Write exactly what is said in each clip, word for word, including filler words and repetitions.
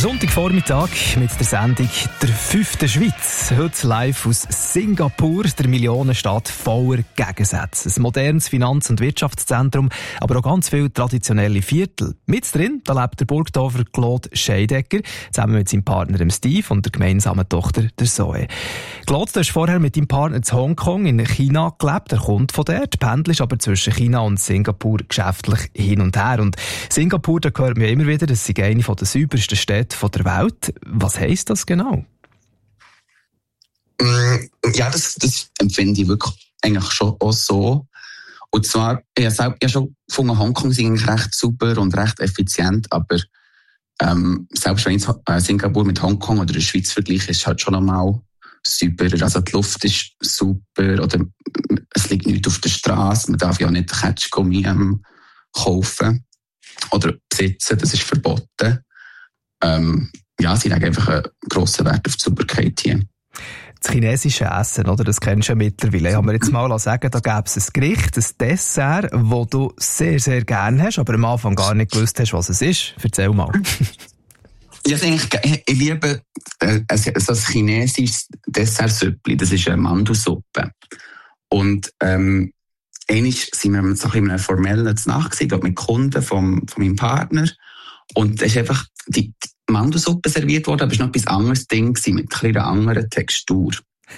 Sonntagvormittag mit der Sendung «Der fünfte Schweiz». Heute live aus Singapur, der Millionenstadt voller Gegensätze. Ein modernes Finanz- und Wirtschaftszentrum, aber auch ganz viele traditionelle Viertel. Mit drin, da lebt der Burgdorfer Claude Scheidegger, zusammen mit seinem Partner Steve und der gemeinsamen Tochter der Zoe. Claude, du hast vorher mit deinem Partner in Hongkong in China gelebt. Er kommt von dort, pendelst aber zwischen China und Singapur geschäftlich hin und her. Und Singapur, da hört man immer wieder, das sei eine der saubersten Städte von der Welt. Was heisst das genau? Ja, das, das empfinde ich wirklich eigentlich schon auch so. Und zwar, ich habe selbst, ich habe schon gefunden, Hongkong ist eigentlich recht super und recht effizient, aber ähm, selbst wenn ich Singapur mit Hongkong oder der Schweiz vergleiche, ist es halt schon einmal super. Also die Luft ist super, oder es liegt nichts auf der Straße, man darf ja auch nicht Ketschgummi ähm, kaufen oder besitzen, das ist verboten. Ähm, ja, sie legen einfach einen grossen Wert auf die Sauberkeit hier. Das chinesische Essen, oder? Das kennst du ja mittlerweile. Haben wir jetzt mal sagen, da gäbe es ein Gericht, ein Dessert, das du sehr, sehr gerne hast, aber am Anfang gar nicht gewusst hast, was es ist. Erzähl mal. Ja, ich, ich liebe äh, also ein chinesisches Dessertsüppli. Das ist eine Mandelsuppe. Und ähm, einmal sind wir so ein bisschen formell Nacht gewesen, mit Kunden vom, von meinem Partner. Und es ist einfach die Mandelsuppe serviert worden, aber es war noch etwas anderes Ding gewesen, mit einer anderen Textur.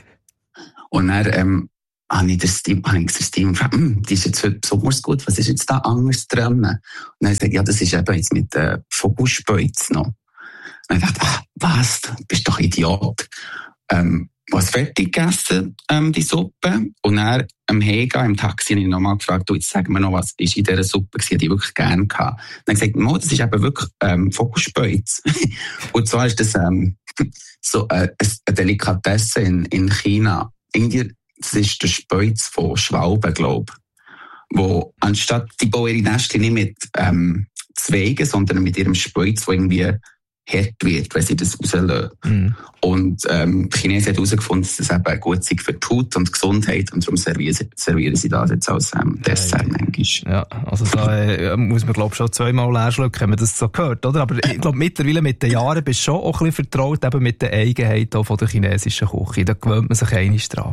Und dann ähm, habe ich das Team, habe ich das Team gefragt, hm, die ist jetzt heute besonders gut, was ist jetzt da anders dran? Und dann habe ich gesagt, ja, das ist eben jetzt mit äh, Vogelspeuz noch. Und dann dachte ich, ach, was, du bist doch Idiot. Ähm, was fertig gegessen, ähm, die Suppe. Und dann am Hega im Taxi habe ich nochmal gefragt, du, jetzt sag mir noch, was ist in dieser Suppe gewesen, die ich wirklich gerne hatte. Dann habe ich gesagt, Mo, das ist eben wirklich ähm, Vogelspeuz. Und zwar ist das ähm, so äh, eine Delikatesse in, in China. Irgendwie, das ist der Speuz von Schwalben, glaube ich. Wo anstatt, die bauen ihre Nester nicht mit ähm, Zweigen, sondern mit ihrem Speuz, wo irgendwie hart wird, wenn sie das rauslassen. Mm. Und ähm, die Chinesen haben herausgefunden, dass das eben gut ist für die Haut und die Gesundheit, und darum servieren sie, servieren sie das jetzt als ähm, Dessert ja, manchmal. Ja, also da äh, muss man, glaube ich, schon zweimal leer schlucken, wenn man das so hört, oder? Aber ich glaube, mittlerweile mit den Jahren bist du schon auch ein bisschen vertraut eben mit den Eigenheiten von der chinesischen Küche. Da gewöhnt man sich einmal dran.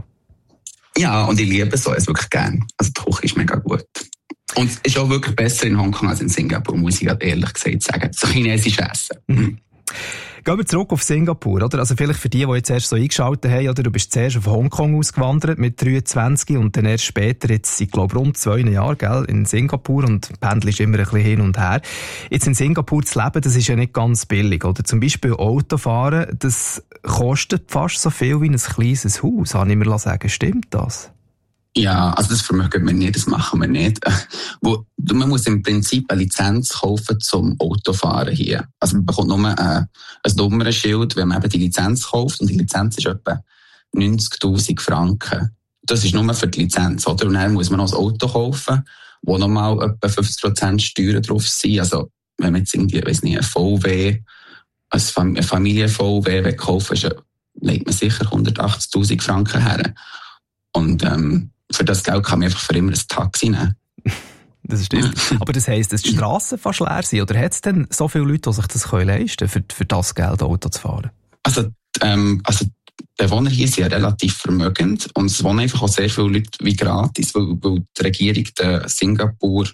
Ja, und ich liebe so es wirklich gerne. Also die Küche ist mega gut. Und es ist auch wirklich besser in Hongkong als in Singapur, muss ich ehrlich gesagt sagen. So chinesisch Essen. Mhm. Gehen wir zurück auf Singapur, oder? Also vielleicht für die, die jetzt erst so eingeschaltet haben, oder? Du bist zuerst auf Hongkong ausgewandert mit dreiundzwanzig und dann erst später, jetzt seit, glaube ich, rund zwei Jahren, gell, in Singapur, und pendelst immer ein bisschen hin und her. Jetzt in Singapur zu leben, das ist ja nicht ganz billig, oder? Zum Beispiel Autofahren, das kostet fast so viel wie ein kleines Haus, habe ich mir sagen. Stimmt das? Ja, also das vermögen wir nicht, das machen wir nicht. Wo, man muss im Prinzip eine Lizenz kaufen zum Autofahren hier. Also man bekommt nur äh, ein Nummernschild, wenn man eben die Lizenz kauft, und die Lizenz ist etwa neunzigtausend Franken. Das ist nur für die Lizenz, oder? Und dann muss man noch ein Auto kaufen, wo nochmal etwa fünfzig Prozent Steuern drauf sind. Also wenn man jetzt irgendwie, ich weiss nicht, ein V W, ein Familien-V W kaufen will, legt man sicher hundertachtzigtausend Franken her. Und ähm, für das Geld kann man einfach für immer ein Taxi nehmen. Das stimmt. Aber das heisst, dass die Strassen fast leer sind? Oder hat es denn so viele Leute, die sich das leisten können, für, für das Geld Auto zu fahren? Also, ähm, also die Bewohner hier sind ja relativ vermögend, und es wohnen einfach auch sehr viele Leute wie gratis, weil, weil die Regierung der Singapur,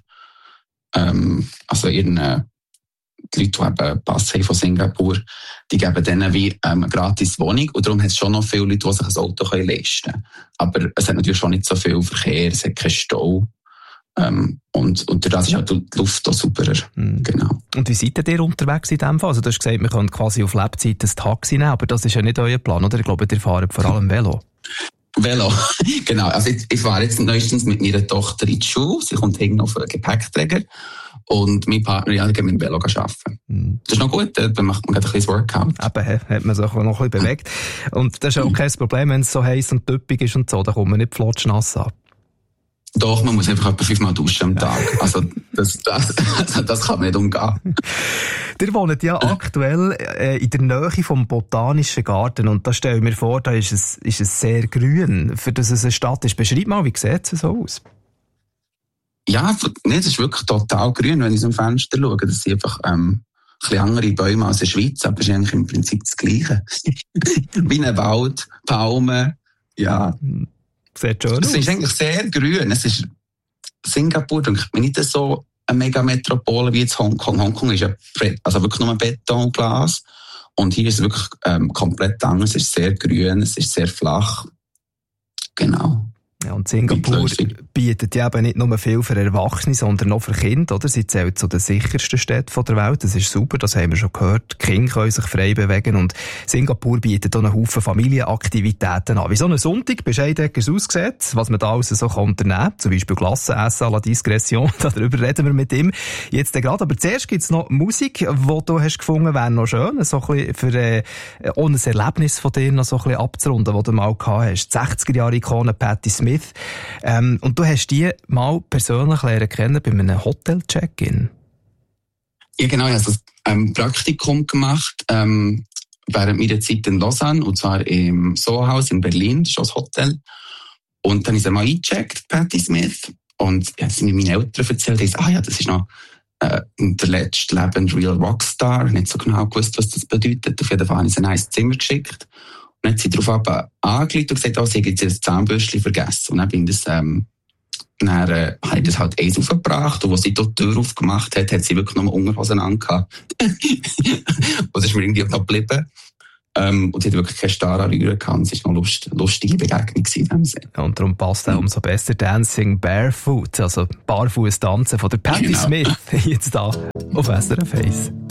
ähm, also ihren äh, die Leute, die eben Pass haben von Singapur, die geben denen wie ähm, eine gratis Wohnung, und darum hat es schon noch viele Leute, die sich ein Auto leisten können. Aber es hat natürlich schon nicht so viel Verkehr, es hat keinen Stau. Ähm, und, und dadurch ist halt die Luft auch superer. Mhm. Genau. Und wie seid ihr unterwegs in dem Fall? Also du hast gesagt, wir können quasi auf Lebzeit ein Taxi nehmen, aber das ist ja nicht euer Plan, oder? Ich glaube, ihr fahrt vor allem Velo. Velo, genau. Also ich, ich fahre jetzt neuestens mit meiner Tochter in die Schule. Sie kommt hinten auf einen Gepäckträger. Und mein Partner, ja, geht mit dem Velo arbeiten. Mm. Das ist noch gut, dann macht man gerade ein bisschen Workout. Eben, hat man sich auch noch ein bisschen bewegt. Und das ist ja auch kein Problem, wenn es so heiß und typisch ist und so, da kommt man nicht flotschnass an. Doch, man muss einfach etwa fünfmal duschen am Tag. Also, das, das, das kann man nicht umgehen. Ihr wohnt ja aktuell äh, in der Nähe vom Botanischen Garten, und da stelle ich mir vor, da ist es, ist es sehr grün, für das es eine Stadt ist. Beschreib mal, wie sieht es so aus? Ja, nee, das ist wirklich total grün, wenn ich aus dem Fenster schaue. Das sind einfach ähm, bisschen andere Bäume als in der Schweiz, aber es ist eigentlich im Prinzip das Gleiche. Wie ein Wald, Palmen, ja. Sieht schön aus. Es ist eigentlich sehr grün. Es ist Singapur, denke ich, nicht so eine Megametropole wie jetzt Hongkong. Hongkong ist ja also wirklich nur ein Betonglas. Und hier ist es wirklich ähm, komplett anders. Es ist sehr grün, es ist sehr flach. Genau. Ja, und Singapur bietet ja eben nicht nur viel für Erwachsene, sondern auch für Kinder, oder? Sie zählt zu den sichersten Städten der Welt. Das ist super, das haben wir schon gehört. Die Kinder können sich frei bewegen und Singapur bietet auch einen Haufen Familienaktivitäten an. Wie so ein Sonntag bei Scheideckers aussieht, was man da alles so unternehmen kann. Zum Beispiel Glasse essen à la Discretion. Darüber reden wir mit ihm jetzt gerade. Aber zuerst gibt es noch Musik, die du hast gefunden, wäre noch schön. So ein bisschen für äh, auch ein Erlebnis von dir noch so ein bisschen abzurunden, das du mal gehabt hast. Die sechziger-Jahre-Ikone Patti Smith. Ähm, und du hast die mal persönlich lernen kennen bei einem Hotel-Check-In. Ja, genau. Ich habe ein ähm, Praktikum gemacht ähm, während meiner Zeit in Lausanne, und zwar im Soho-Haus in Berlin, das ist das Hotel. Und dann ist er mal eingecheckt, Patti Smith. Und ja, das sind mir meine Eltern erzählt, die sagen, ah ja, das ist noch äh, der letzte lebende Real Rockstar. Ich habe nicht so genau gewusst, was das bedeutet. Auf jeden Fall habe ich sie in ein Zimmer geschickt. Und dann hat sie darauf angelegt und gesagt, oh, sie hat jetzt das Zahnbürstchen vergessen. Und dann bin ich das, ähm, dann, äh, habe ich das halt eins aufgebracht. Und als sie dort die Tür aufgemacht hat, hat sie wirklich noch mal Unterhosen angehabt. Und das ist mir irgendwie noch geblieben. Ähm, und sie hat wirklich keine Star anrühren können. Es war noch lust, lustige Begegnung in dem Sinne. Und darum passt auch umso besser Dancing Barefoot, also Barfuß tanzen von der Patti genau. Smith, jetzt da auf S R F eins.